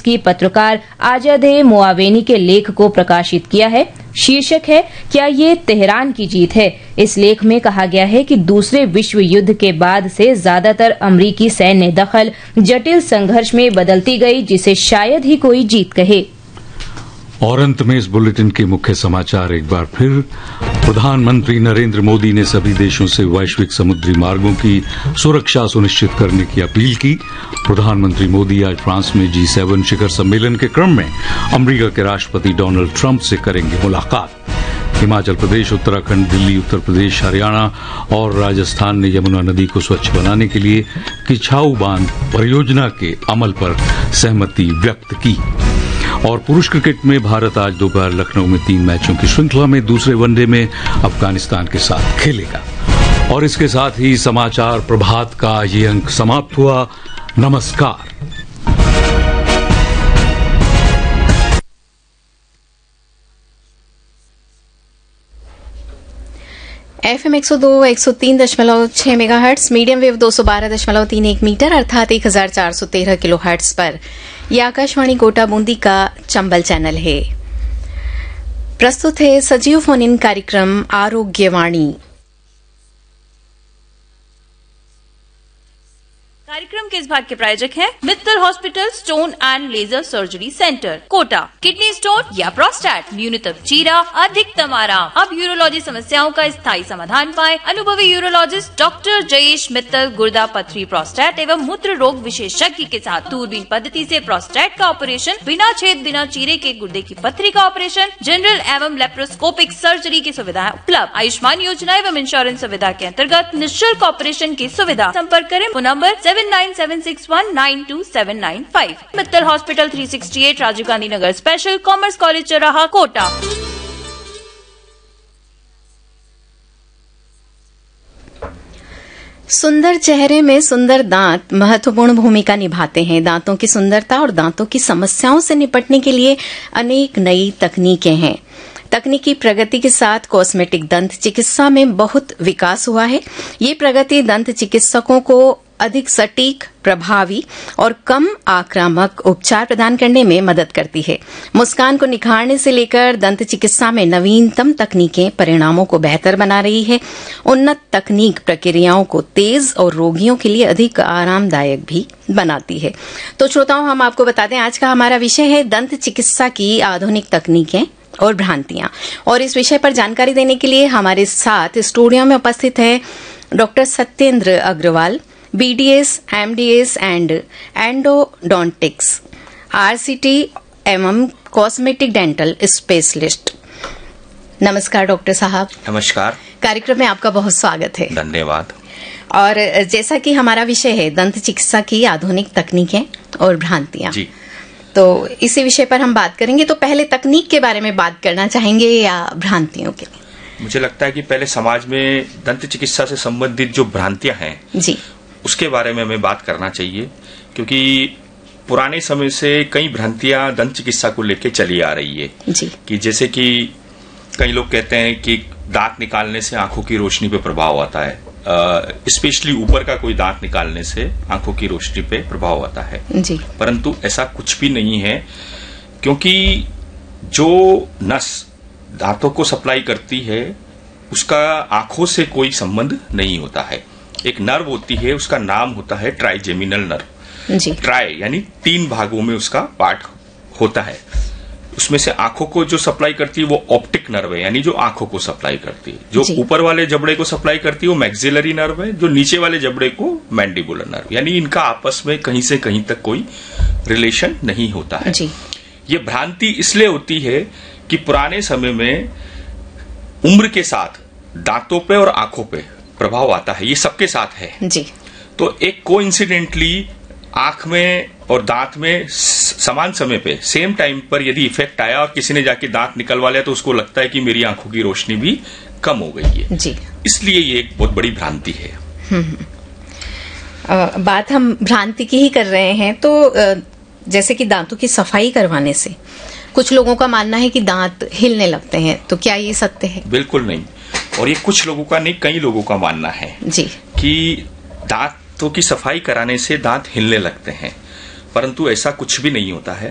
की पत्रकार आजादे मोआवेनी के लेख को प्रकाशित किया है। शीर्षक है, क्या ये तेहरान की जीत है? इस लेख में कहा गया है कि दूसरे विश्व युद्ध के बाद से ज्यादातर अमरीकी सैन्य दखल जटिल संघर्ष में बदलती गई, जिसे शायद ही कोई जीत कहे। और अंत में इस बुलेटिन के मुख्य समाचार एक बार फिर। प्रधानमंत्री नरेंद्र मोदी ने सभी देशों से वैश्विक समुद्री मार्गों की सुरक्षा सुनिश्चित करने की अपील की। प्रधानमंत्री मोदी आज फ्रांस में G7 शिखर सम्मेलन के क्रम में अमेरिका के राष्ट्रपति डोनाल्ड ट्रंप से करेंगे मुलाकात। हिमाचल प्रदेश, उत्तराखंड, दिल्ली, उत्तर प्रदेश, हरियाणा और राजस्थान ने यमुना नदी को स्वच्छ बनाने के लिए किछाऊ बांध परियोजना के अमल पर सहमति व्यक्त की। और पुरुष क्रिकेट में भारत आज दोपहर लखनऊ में 3 मैचों की श्रृंखला में दूसरे वनडे में अफगानिस्तान के साथ खेलेगा। और इसके साथ ही समाचार प्रभात का ये अंक समाप्त हुआ। नमस्कार। FM 102 103.6 megahertz, medium wave 212.31 metre अर्थात 1413 किलोहर्ट्ज पर यह आकाशवाणी कोटा बूंदी का चंबल चैनल है। प्रस्तुत है सजीव फोन इन कार्यक्रम आरोग्यवाणी। कार्यक्रम के इस भाग के प्रायोजक हैं Mittal hospital stone and laser surgery centre, Kota. Kidney stone या प्रोस्टेट, न्यूनतम चीरा, अधिकतम आराम। अब यूरोलॉजी समस्याओं का स्थायी समाधान पाए। अनुभवी यूरोलॉजिस्ट डॉक्टर जयेश मित्तल गुर्दा, पथरी, प्रोस्टेट एवं मूत्र रोग विशेषज्ञ के साथ दूरबीन पद्धति से प्रोस्टेट का ऑपरेशन, बिना छेद बिना चीरे के गुर्दे की पथरी का ऑपरेशन, जनरल एवं लेप्रोस्कोपिक सर्जरी की सुविधाएं उपलब्ध। आयुष्मान योजना एवं इंश्योरेंस सुविधा के अंतर्गत निःशुल्क ऑपरेशन की सुविधा। संपर्क करें number 7976192795। Mittal hospital 368 Rajiv Gandhi Nagar special, commerce college चौराहा, कोटा। सुंदर चेहरे में सुंदर दांत महत्वपूर्ण भूमिका निभाते हैं। दांतों की सुंदरता और दांतों की समस्याओं से निपटने के लिए अनेक नई तकनीकें हैं। तकनीकी प्रगति के साथ कॉस्मेटिक दंत चिकित्सा में बहुत विकास हुआ है। ये प्रगति दंत चिकित्सकों को अधिक सटीक, प्रभावी और कम आक्रामक उपचार प्रदान करने में मदद करती है। मुस्कान को निखारने से लेकर दंत चिकित्सा में नवीनतम तकनीकें परिणामों को बेहतर बना रही है। उन्नत तकनीक प्रक्रियाओं को तेज और रोगियों के लिए अधिक आरामदायक भी बनाती है। तो श्रोताओं, हम आपको बता दें, आज का हमारा विषय है दंत चिकित्सा की आधुनिक तकनीकें और भ्रांतियां। और इस विषय पर जानकारी देने के लिए हमारे साथ स्टूडियो में उपस्थित है doctor Satyendra Agarwal, BDS, MDS and endodontics, RCT एवं कॉस्मेटिक डेंटल स्पेशलिस्ट। नमस्कार डॉक्टर साहब। नमस्कार। कार्यक्रम में आपका बहुत स्वागत है। धन्यवाद। और जैसा कि हमारा विषय है दंत चिकित्सा की आधुनिक तकनीकें और भ्रांतियां, जी, तो इसी विषय पर हम बात करेंगे। तो पहले तकनीक के बारे में बात करना चाहेंगे या भ्रांतियों के? मुझे लगता है कि पहले समाज में दंत चिकित्सा से संबंधित जो भ्रांतियां हैं, जी, उसके बारे में हमें बात करना चाहिए, क्योंकि पुराने समय से कई भ्रांतियां दंत चिकित्सा को लेकर चली आ रही है। जी। कि जैसे कि कई लोग कहते हैं कि दांत निकालने से आंखों की रोशनी पे प्रभाव आता है, स्पेशली ऊपर का कोई दांत निकालने से आंखों की रोशनी पे प्रभाव आता है। जी। परंतु ऐसा कुछ भी नहीं है, क्योंकि जो नस दांतों को सप्लाई करती है उसका आंखों से कोई संबंध नहीं होता है। एक नर्व होती है, उसका नाम होता है ट्राइजेमिनल नर्व। जी। ट्राई यानी 3 भागों में उसका पार्ट होता है। उसमें से आंखों को जो सप्लाई करती है वो ऑप्टिक नर्व है, यानी जो आंखों को सप्लाई करती है। जो ऊपर वाले जबड़े को सप्लाई करती है वो मैक्सिलरी नर्व है, जो नीचे वाले जबड़े को मैंडिबुलर नर्व, यानी इनका आपस में कहीं से कहीं तक कोई रिलेशन नहीं होता है। जी। ये भ्रांति इसलिए होती है कि पुराने समय में उम्र के साथ दांतों पे और आंखों पे प्रभाव आता है, ये सबके साथ है। जी। तो एक कोइंसिडेंटली आंख में और दांत में समान समय पे सेम टाइम पर यदि इफेक्ट आया और किसी ने जाके दांत निकलवा लिया तो उसको लगता है कि मेरी आंखों की रोशनी भी कम हो गई है। जी। इसलिए ये एक बहुत बड़ी भ्रांति है। बात हम भ्रांति की ही कर रहे हैं, तो जैसे कि दांतों की सफाई करवाने से कुछ लोगों का मानना है कि दांत हिलने लगते हैं, तो क्या ये सत्य है? बिल्कुल नहीं। और ये कुछ लोगों का नहीं, कई लोगों का मानना है जी कि दांतों की सफाई कराने से दांत हिलने लगते हैं, परंतु ऐसा कुछ भी नहीं होता है।